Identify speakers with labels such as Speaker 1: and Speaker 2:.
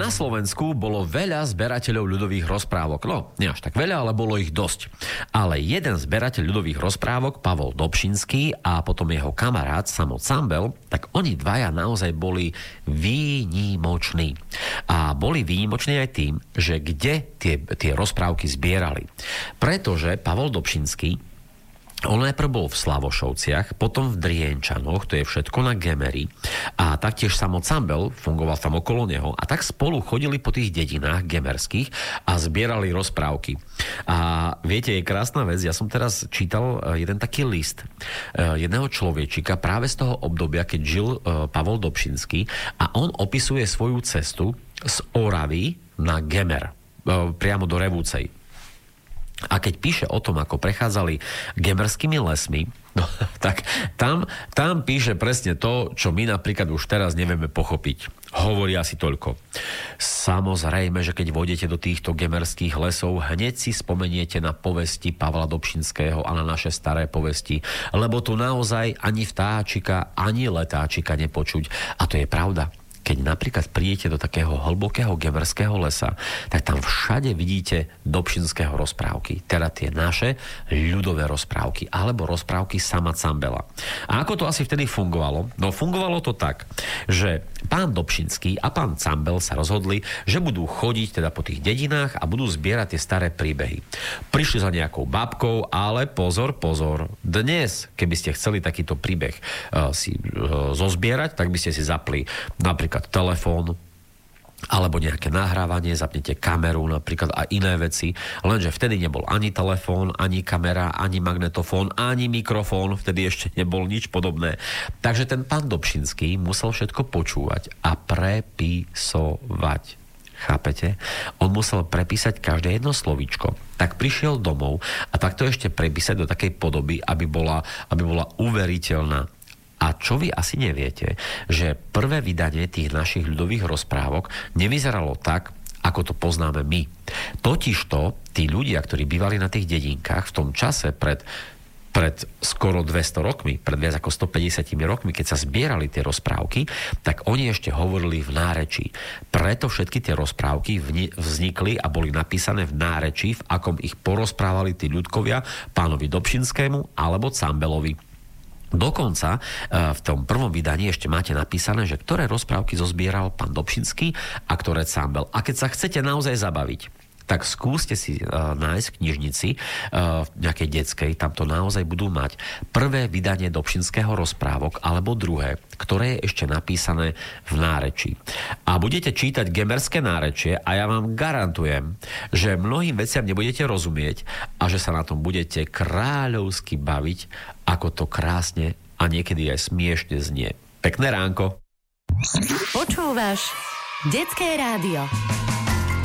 Speaker 1: Na Slovensku bolo veľa zberateľov ľudových rozprávok. No, nie až tak veľa, ale bolo ich dosť. Ale jeden zberateľ ľudových rozprávok, Pavol Dobšinský a potom jeho kamarát Samo Cambel, tak oni dvaja naozaj boli výnimoční. A boli výnimoční aj tým, že kde tie rozprávky zbierali. Pretože Pavol Dobšinský, on najprv bol v Slavošovciach, potom v Drienčanoch, to je všetko na Gemeri, a taktiež Samo Cambel fungoval tam okolo neho a tak spolu chodili po tých dedinách gemerských a zbierali rozprávky. A viete, je krásna vec, ja som teraz čítal jeden taký list jedného človečika práve z toho obdobia, keď žil Pavol Dobšinský, a on opisuje svoju cestu z Oravy na Gemer, priamo do Revúcej. A keď píše o tom, ako prechádzali gemerskými lesmi, no, tak tam píše presne to, čo my napríklad už teraz nevieme pochopiť. Hovorí asi toľko. Samozrejme, že keď vôjdete do týchto gemerských lesov, hneď si spomeniete na povesti Pavla Dobšinského a na naše staré povesti, lebo tu naozaj ani vtáčika, ani letáčika nepočuť. A to je pravda. Keď napríklad prídete do takého hlbokého gemerského lesa, tak tam všade vidíte Dobšinského rozprávky. Teda tie naše ľudové rozprávky, alebo rozprávky Sama Cambela. A ako to asi vtedy fungovalo? No fungovalo to tak, že pán Dobšinský a pán Cambel sa rozhodli, že budú chodiť teda po tých dedinách a budú zbierať tie staré príbehy. Prišli za nejakou babkou, ale pozor, dnes, keby ste chceli takýto príbeh si zozbierať, tak by ste si zapli napríklad telefón, alebo nejaké nahrávanie, zapnete kameru napríklad a iné veci, lenže vtedy nebol ani telefón, ani kamera, ani magnetofón, ani mikrofón, vtedy ešte nebol nič podobné. Takže ten pán Dobšinský musel všetko počúvať a prepisovať. Chápete? On musel prepísať každé jedno slovíčko. Tak prišiel domov a takto ešte prepísať do takej podoby, aby bola uveriteľná. A čo vy asi neviete, že prvé vydanie tých našich ľudových rozprávok nevyzeralo tak, ako to poznáme my. Totižto tí ľudia, ktorí bývali na tých dedinkách v tom čase pred skoro 200 rokmi, pred viac ako 150 rokmi, keď sa zbierali tie rozprávky, tak oni ešte hovorili v nárečí. Preto všetky tie rozprávky vznikli a boli napísané v nárečí, v akom ich porozprávali tí ľudkovia pánovi Dobšinskému alebo Cambelovi. Dokonca v tom prvom vydaní ešte máte napísané, že ktoré rozprávky zozbieral pán Dobšinský a ktoré Cambel. A keď sa chcete naozaj zabaviť, tak skúste si nájsť v knižnici nejakej detskej, tam to naozaj budú mať prvé vydanie Dobšinského rozprávok alebo druhé, ktoré je ešte napísané v nárečí. A budete čítať gemerské nárečie a ja vám garantujem, že mnohým veciam nebudete rozumieť a že sa na tom budete kráľovsky baviť, ako to krásne a niekedy aj smiešne znie. Pekné ránko.
Speaker 2: Počúvaš Detské rádio.